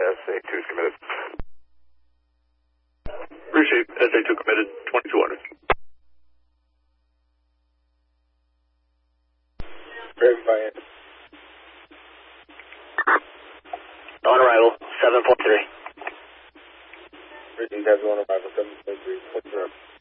SA2 is committed. Appreciate SA2 committed, 2200. Verify it. On arrival, 7.3. Everything has on arrival, 7.3.